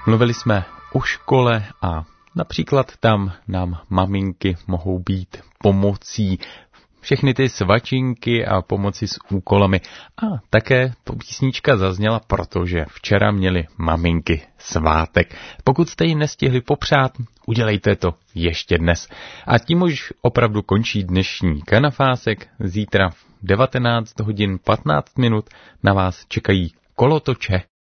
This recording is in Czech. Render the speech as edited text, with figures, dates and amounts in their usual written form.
Mluvili jsme o škole a například tam nám maminky mohou být pomocí. Všechny ty svačinky a pomoci s úkolami. A také písnička zazněla, protože včera měli maminky svátek. Pokud jste ji nestihli popřát, udělejte to ještě dnes. A tím už opravdu končí dnešní Kanafásek. Zítra v 19 hodin 15 minut na vás čekají kolotoče